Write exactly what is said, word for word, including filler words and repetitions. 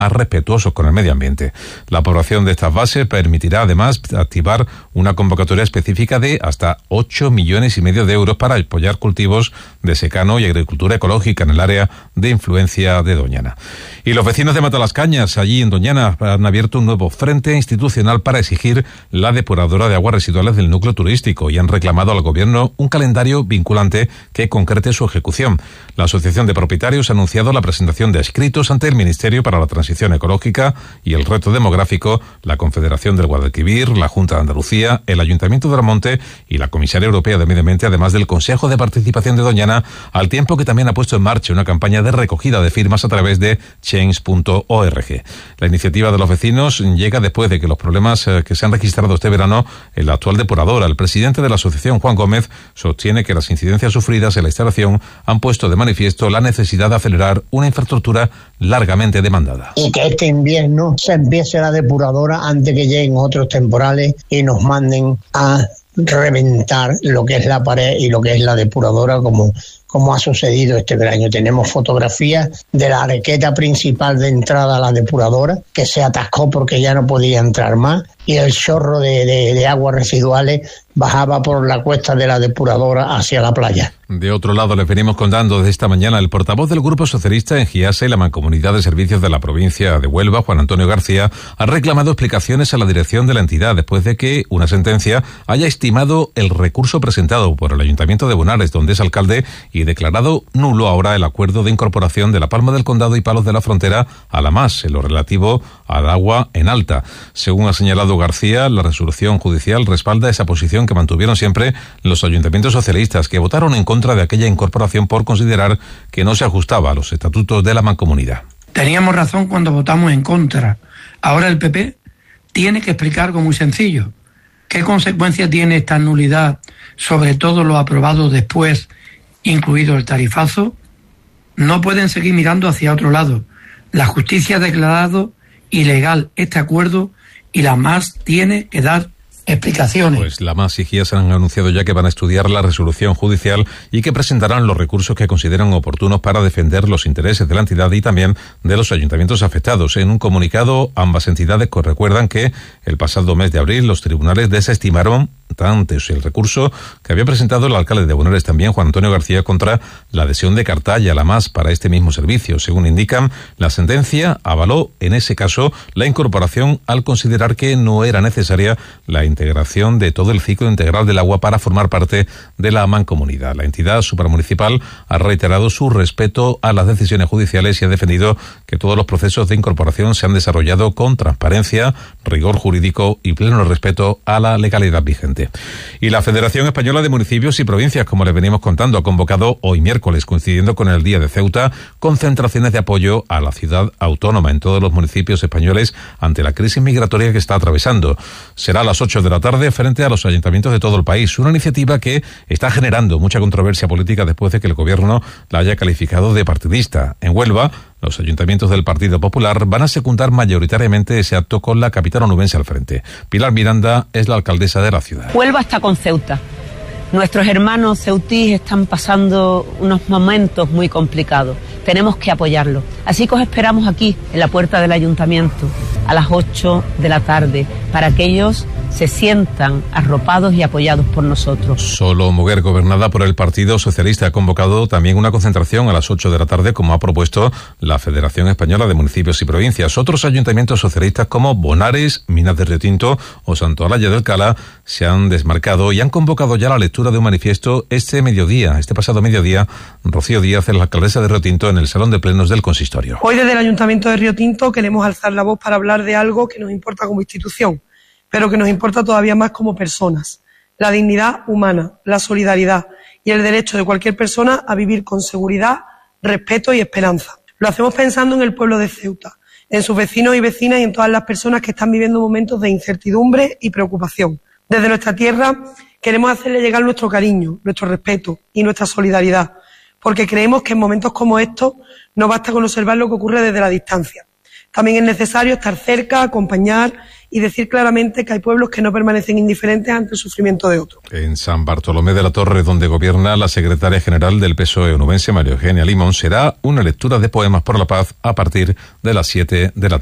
a respetuosos con el medio ambiente. La aprobación de estas bases permitirá además activar una convocatoria específica de hasta ocho millones y medio de euros para apoyar cultivos de secano y agricultura ecológica en el área de influencia de Doñana. Y los vecinos de Matalascañas, allí en Doñana, han abierto un nuevo frente institucional para exigir la depuradora de aguas residuales del núcleo turístico y han reclamado al gobierno un calendario vinculante que concrete su ejecución. La Asociación de Propietarios ha anunciado la presentación de escritos ante el Ministerio para la Transición Ecológica y el Reto Demográfico, la Confederación del Guadalquivir, la Junta de Andalucía, el Ayuntamiento de Almonte y la Comisaría Europea de Medio Ambiente, además del Consejo de Participación de Doñana, al tiempo que también ha puesto en marcha una campaña de recogida de firmas a través de change punto org. La iniciativa de los vecinos llega después de que los problemas que se han registrado este verano en la actual depuradora. El presidente de la asociación, Juan Gómez, sostiene que las incidencias sufridas en la instalación han puesto de manifiesto la necesidad de acelerar una infraestructura largamente demandada. Y que este invierno se empiece la depuradora antes que lleguen otros temporales y nos manden a reventar lo que es la pared y lo que es la depuradora, como, como ha sucedido este verano. Tenemos fotografías de la arqueta principal de entrada a la depuradora que se atascó porque ya no podía entrar más y el chorro de, de, de aguas residuales bajaba por la cuesta de la depuradora hacia la playa. De otro lado, les venimos contando desde esta mañana el portavoz del Grupo Socialista en Giasa y la Mancomunidad de Servicios de la provincia de Huelva, Juan Antonio García, ha reclamado explicaciones a la dirección de la entidad después de que una sentencia haya estimado el recurso presentado por el Ayuntamiento de Bonares, donde es alcalde, y declarado nulo ahora el acuerdo de incorporación de la Palma del Condado y Palos de la Frontera a la M A S, en lo relativo al agua en alta. Según ha señalado García, la resolución judicial respalda esa posición que mantuvieron siempre los ayuntamientos socialistas, que votaron en contra de aquella incorporación por considerar que no se ajustaba a los estatutos de la mancomunidad. Teníamos razón cuando votamos en contra. Ahora el P P tiene que explicar algo muy sencillo. ¿Qué consecuencias tiene esta nulidad sobre todo lo aprobado después, incluido el tarifazo? No pueden seguir mirando hacia otro lado. La justicia ha declarado ilegal este acuerdo y la M A S tiene que dar explicaciones. Pues la M A S y Giasa han anunciado ya que van a estudiar la resolución judicial y que presentarán los recursos que consideran oportunos para defender los intereses de la entidad y también de los ayuntamientos afectados. En un comunicado, ambas entidades recuerdan que el pasado mes de abril los tribunales desestimaron antes el recurso que había presentado el alcalde de Bonares también, Juan Antonio García, contra la adhesión de Cartaya a la M A S para este mismo servicio. Según indican, la sentencia avaló en ese caso la incorporación al considerar que no era necesaria la integración de todo el ciclo integral del agua para formar parte de la mancomunidad. La entidad supramunicipal ha reiterado su respeto a las decisiones judiciales y ha defendido que todos los procesos de incorporación se han desarrollado con transparencia, rigor jurídico y pleno respeto a la legalidad vigente. Y la Federación Española de Municipios y Provincias, como les venimos contando, ha convocado hoy miércoles, coincidiendo con el Día de Ceuta, concentraciones de apoyo a la ciudad autónoma en todos los municipios españoles ante la crisis migratoria que está atravesando. Será a las ocho de la tarde frente a los ayuntamientos de todo el país, una iniciativa que está generando mucha controversia política después de que el gobierno la haya calificado de partidista. En Huelva, los ayuntamientos del Partido Popular van a secundar mayoritariamente ese acto con la capital onubense al frente. Pilar Miranda es la alcaldesa de la ciudad. Huelva está con Ceuta. Nuestros hermanos ceutíes están pasando unos momentos muy complicados. Tenemos que apoyarlos. Así que os esperamos aquí, en la puerta del ayuntamiento, a las ocho de la tarde, para que ellos se sientan arropados y apoyados por nosotros. Solo Muguer, gobernada por el Partido Socialista, ha convocado también una concentración a las ocho de la tarde, como ha propuesto la Federación Española de Municipios y Provincias. Otros ayuntamientos socialistas como Bonares, Minas de Río Tinto o Santolaya del Cala se han desmarcado y han convocado ya la lectura de un manifiesto este mediodía, este pasado mediodía. Rocío Díaz es la alcaldesa de Río Tinto en el Salón de Plenos del Consistorio. Hoy desde el Ayuntamiento de Río Tinto queremos alzar la voz para hablar de algo que nos importa como institución, pero que nos importa todavía más como personas: la dignidad humana, la solidaridad y el derecho de cualquier persona a vivir con seguridad, respeto y esperanza. Lo hacemos pensando en el pueblo de Ceuta, en sus vecinos y vecinas y en todas las personas que están viviendo momentos de incertidumbre y preocupación. Desde nuestra tierra queremos hacerle llegar nuestro cariño, nuestro respeto y nuestra solidaridad, porque creemos que en momentos como estos no basta con observar lo que ocurre desde la distancia. También es necesario estar cerca, acompañar y decir claramente que hay pueblos que no permanecen indiferentes ante el sufrimiento de otros. En San Bartolomé de la Torre, donde gobierna la secretaria general del P S O E onubense, María Eugenia Limón, será una lectura de poemas por la paz a partir de las siete de la tarde.